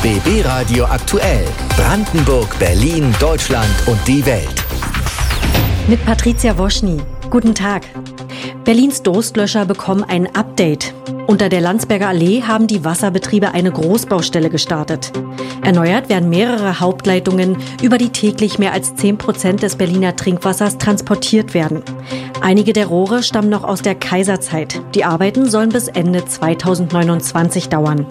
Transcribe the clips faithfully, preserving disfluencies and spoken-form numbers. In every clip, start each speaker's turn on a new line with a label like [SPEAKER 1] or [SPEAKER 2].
[SPEAKER 1] B B Radio aktuell. Brandenburg, Berlin, Deutschland und die Welt.
[SPEAKER 2] Mit Patricia Woschny. Guten Tag. Berlins Durstlöscher bekommen ein Update. Unter der Landsberger Allee haben die Wasserbetriebe eine Großbaustelle gestartet. Erneuert werden mehrere Hauptleitungen, über die täglich mehr als zehn Prozent des Berliner Trinkwassers transportiert werden. Einige der Rohre stammen noch aus der Kaiserzeit. Die Arbeiten sollen bis Ende zweitausendneunundzwanzig dauern.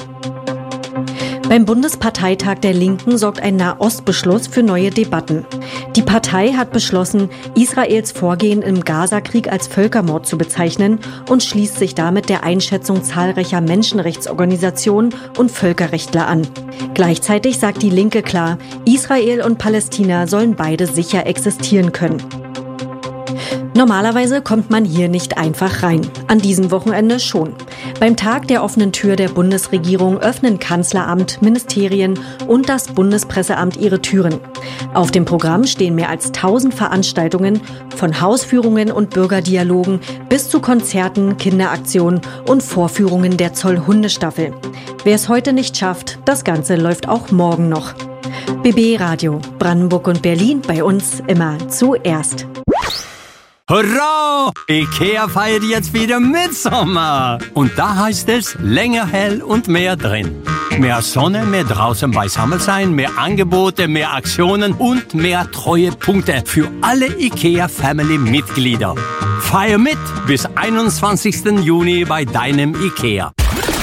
[SPEAKER 2] Beim Bundesparteitag der Linken sorgt ein Nahostbeschluss für neue Debatten. Die Partei hat beschlossen, Israels Vorgehen im Gazakrieg als Völkermord zu bezeichnen und schließt sich damit der Einschätzung zahlreicher Menschenrechtsorganisationen und Völkerrechtler an. Gleichzeitig sagt die Linke klar, Israel und Palästina sollen beide sicher existieren können. Normalerweise kommt man hier nicht einfach rein. An diesem Wochenende schon. Beim Tag der offenen Tür der Bundesregierung öffnen Kanzleramt, Ministerien und das Bundespresseamt ihre Türen. Auf dem Programm stehen mehr als tausend Veranstaltungen, von Hausführungen und Bürgerdialogen bis zu Konzerten, Kinderaktionen und Vorführungen der Zoll-Hundestaffel. Wer es heute nicht schafft, das Ganze läuft auch morgen noch. B B Radio, Brandenburg und Berlin, bei uns immer zuerst.
[SPEAKER 3] Hurra! IKEA feiert jetzt wieder Mitsommer. Und da heißt es länger hell und mehr drin. Mehr Sonne, mehr draußen beisammen sein, mehr Angebote, mehr Aktionen und mehr Treuepunkte für alle IKEA-Family-Mitglieder. Feier mit bis einundzwanzigsten Juni bei deinem IKEA.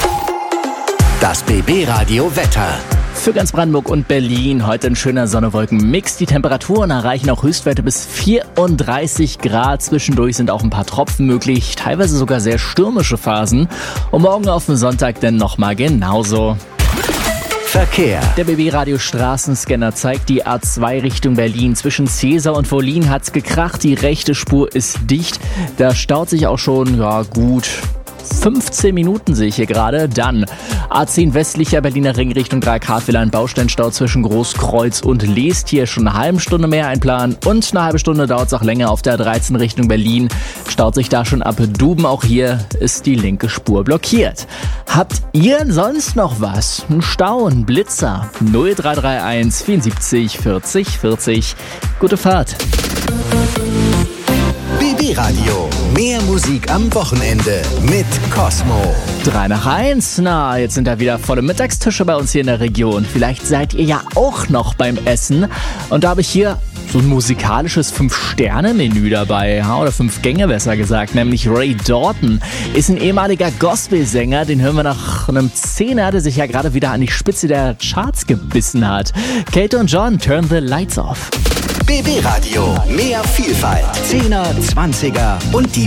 [SPEAKER 1] Das B B Radio Wetter.
[SPEAKER 4] Für ganz Brandenburg und Berlin heute ein schöner Sonne-Wolken-Mix. Die Temperaturen erreichen auch Höchstwerte bis vierunddreißig Grad. Zwischendurch sind auch ein paar Tropfen möglich, teilweise sogar sehr stürmische Phasen. Und morgen auf dem Sonntag dann nochmal genauso.
[SPEAKER 1] Verkehr.
[SPEAKER 4] Der B B-Radio Straßenscanner zeigt die A zwei Richtung Berlin. Zwischen Cäsar und Wollin hat's gekracht. Die rechte Spur ist dicht. Da staut sich auch schon, ja gut, fünfzehn Minuten sehe ich hier gerade. Dann A zehn westlicher Berliner Ring Richtung Dreieck-Havila, ein Bausteinstau zwischen Großkreuz und Leest. Hier schon eine halbe Stunde mehr einplanen und eine halbe Stunde dauert es auch länger auf der A dreizehn Richtung Berlin. Staut sich da schon ab Duben. Auch hier ist die linke Spur blockiert. Habt ihr sonst noch was? Ein Stau, ein Blitzer? null drei drei eins vierundsiebzig vierzig vierzig. Gute Fahrt.
[SPEAKER 1] B B Radio. Mehr Musik am Wochenende mit Cosmo.
[SPEAKER 4] Drei nach eins. Na, jetzt sind da wieder volle Mittagstische bei uns hier in der Region. Vielleicht seid ihr ja auch noch beim Essen. Und da habe ich hier so ein musikalisches Fünf-Sterne-Menü dabei. Oder fünf Gänge besser gesagt. Nämlich Ray Dalton ist ein ehemaliger Gospelsänger. Den hören wir nach einem Zehner, der sich ja gerade wieder an die Spitze der Charts gebissen hat. Kate und John, Turn the Lights Off.
[SPEAKER 1] B B Radio. Mehr Vielfalt. Zehner, Zwanziger und die